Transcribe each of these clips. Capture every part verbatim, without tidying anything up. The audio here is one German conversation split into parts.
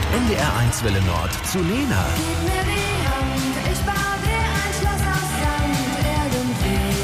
mit N D R eins Welle Nord zu Lena. Gib mir die Hand, ich baue dir ein Schloss aus Sand, irgendwie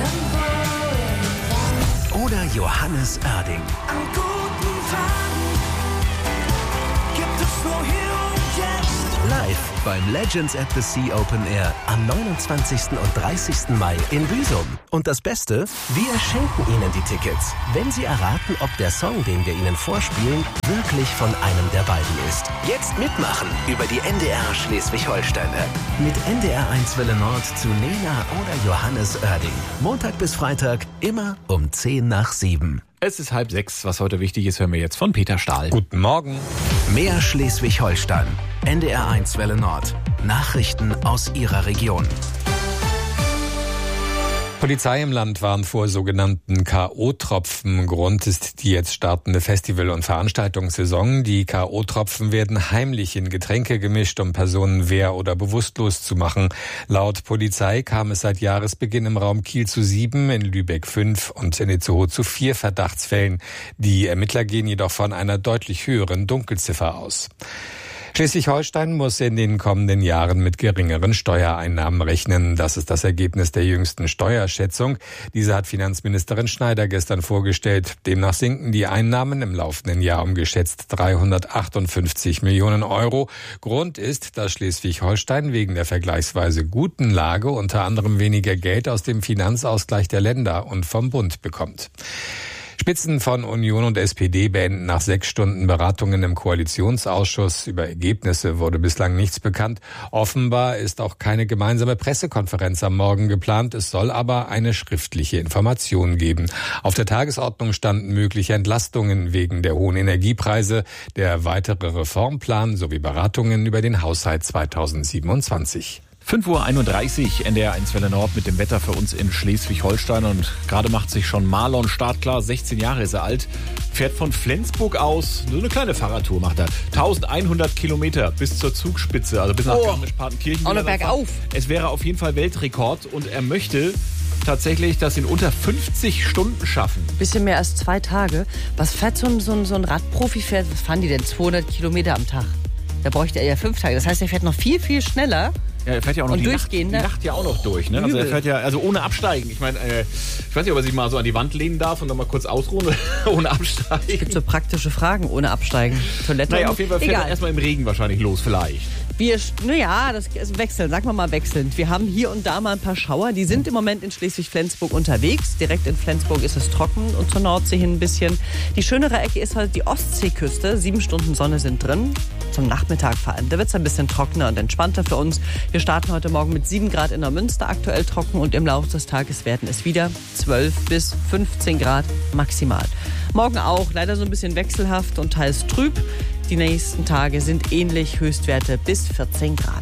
irgendwo. Oder Johannes Oerding. An guten Tagen gibt es nur hier und jetzt. Live beim Legends at the Sea Open Air am neunundzwanzigsten und dreißigsten Mai in Büsum. Und das Beste, wir schenken Ihnen die Tickets, wenn Sie erraten, ob der Song, den wir Ihnen vorspielen, wirklich von einem der beiden ist. Jetzt mitmachen über die N D R Schleswig-Holstein-App. Mit N D R eins Welle Nord zu Lena oder Johannes Oerding. Montag bis Freitag, immer um zehn nach sieben. Es ist halb sechs. Was heute wichtig ist, hören wir jetzt von Peter Stahl. Guten Morgen. Mehr Schleswig-Holstein. N D R eins Welle Nord. Nachrichten aus Ihrer Region. Polizei im Land warnt vor sogenannten K O-Tropfen. Grund ist die jetzt startende Festival- und Veranstaltungssaison. Die K O-Tropfen werden heimlich in Getränke gemischt, um Personen wehr- oder bewusstlos zu machen. Laut Polizei kam es seit Jahresbeginn im Raum Kiel zu sieben, in Lübeck fünf und in Itzehoe zu vier Verdachtsfällen. Die Ermittler gehen jedoch von einer deutlich höheren Dunkelziffer aus. Schleswig-Holstein muss in den kommenden Jahren mit geringeren Steuereinnahmen rechnen. Das ist das Ergebnis der jüngsten Steuerschätzung. Diese hat Finanzministerin Schneider gestern vorgestellt. Demnach sinken die Einnahmen im laufenden Jahr um geschätzt dreihundertachtundfünfzig Millionen Euro. Grund ist, dass Schleswig-Holstein wegen der vergleichsweise guten Lage unter anderem weniger Geld aus dem Finanzausgleich der Länder und vom Bund bekommt. Spitzen von Union und S P D beenden nach sechs Stunden Beratungen im Koalitionsausschuss. Über Ergebnisse wurde bislang nichts bekannt. Offenbar ist auch keine gemeinsame Pressekonferenz am Morgen geplant. Es soll aber eine schriftliche Information geben. Auf der Tagesordnung standen mögliche Entlastungen wegen der hohen Energiepreise, der weitere Reformplan sowie Beratungen über den Haushalt zweitausendsiebenundzwanzig. fünf Uhr einunddreißig, N D R eins Welle Nord mit dem Wetter für uns in Schleswig-Holstein. Und gerade macht sich schon Marlon startklar, sechzehn Jahre ist er alt, fährt von Flensburg aus, so eine kleine Fahrradtour macht er, eintausendeinhundert Kilometer bis zur Zugspitze, also bis nach Oh. Garmisch-Partenkirchen. Auch noch bergauf. Es wäre auf jeden Fall Weltrekord und er möchte tatsächlich das in unter fünfzig Stunden schaffen. Bisschen mehr als zwei Tage. Was fährt so ein, so ein, so ein Radprofi? Fährt, was fahren die denn? zweihundert Kilometer am Tag. Da bräuchte er ja fünf Tage. Das heißt, er fährt noch viel, viel schneller. Ja, er fährt ja auch noch Und die, Nacht, durchgehen, die ne? Nacht ja auch noch durch. Ne? Also er Übel. fährt ja, also ohne Absteigen. Ich meine, äh, ich weiß nicht, ob er sich mal so an die Wand lehnen darf und dann mal kurz ausruhen, ohne Absteigen. Es gibt so praktische Fragen ohne Absteigen. Toilette. Naja, auf jeden Fall fährt er Egal. erstmal im Regen wahrscheinlich los, vielleicht. Wir, naja, das ist wechseln, sagen wir mal wechselnd. Wir haben hier und da mal ein paar Schauer. Die sind im Moment in Schleswig-Flensburg unterwegs. Direkt in Flensburg ist es trocken und zur Nordsee hin ein bisschen. Die schönere Ecke ist halt die Ostseeküste. Sieben Stunden Sonne sind drin. Zum Nachmittag vor allem. Da wird es ein bisschen trockener und entspannter für uns. Wir starten heute Morgen mit sieben Grad in der Münster, aktuell trocken. Und im Laufe des Tages werden es wieder zwölf bis fünfzehn Grad maximal. Morgen auch leider so ein bisschen wechselhaft und teils trüb. Die nächsten Tage sind ähnlich, Höchstwerte bis vierzehn Grad.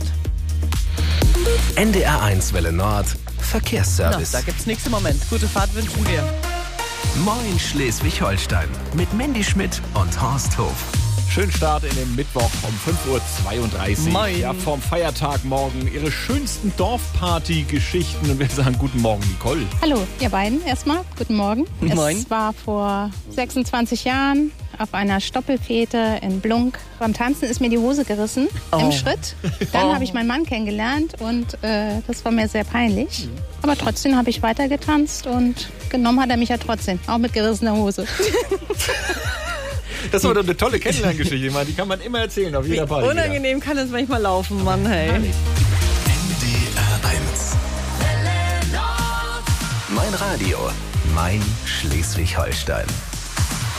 N D R eins Welle Nord. Na, Verkehrsservice. da gibt's nichts im Moment. Gute Fahrt wünschen wir. Moin Schleswig-Holstein. Mit Mandy Schmidt und Horst Hof. Schönen Start in den Mittwoch um fünf Uhr zweiunddreißig. Moin. Ja, vorm Feiertag morgen Ihre schönsten Dorfparty-Geschichten. Und wir sagen guten Morgen, Nicole. Hallo, ihr beiden erstmal. Guten Morgen. Moin. Es war vor sechsundzwanzig Jahren auf einer Stoppelfete in Blunk. Beim Tanzen ist mir die Hose gerissen Oh. im Schritt. Dann Oh. habe ich meinen Mann kennengelernt und äh, das war mir sehr peinlich. Aber trotzdem habe ich weiter getanzt und genommen hat er mich ja trotzdem, auch mit gerissener Hose. Das ist aber doch eine tolle Kennenlerngeschichte. Ich meine, die kann man immer erzählen auf jeder Party. Unangenehm kann es manchmal laufen, Mann, hey. N D R eins. Welle Nord. Mein Radio. Mein Schleswig-Holstein.